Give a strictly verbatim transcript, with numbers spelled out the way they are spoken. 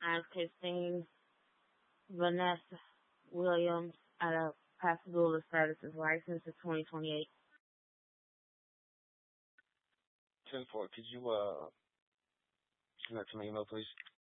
and Christine Vanessa Williams at a Pascagoula status is licensed to twenty twenty-eight. ten four, could you uh send that to my email, please?